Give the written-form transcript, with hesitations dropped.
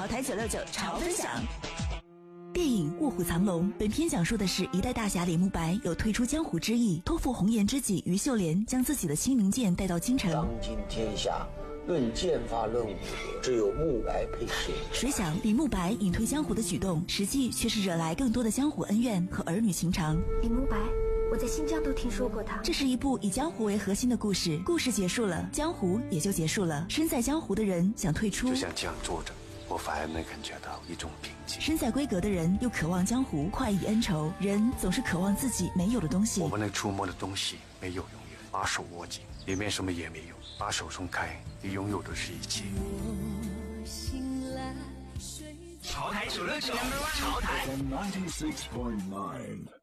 潮台969潮分享。电影《卧虎藏龙》本片讲述的是一代大侠李慕白有退出江湖之意，托付红颜知己于秀莲将自己的青冥剑带到京城。 当今天下，论剑法论武德，只有慕白配剑。 谁想李慕白隐退江湖的举动，实际却是惹来更多的江湖恩怨和儿女情长。 李慕白，我在新疆都听说过他。 这是一部以江湖为核心的故事，故事结束了，江湖也就结束了。身在江湖的人想退出， 就像这样坐着，我反而能感觉到一种平静。 身在闺阁的人又渴望江湖快意恩仇，人总是渴望自己没有的东西。 我们能触摸的东西没有永远，把手握紧，里面什么也没有；把手松开，你拥有的是一切。 潮台969，潮台 96.9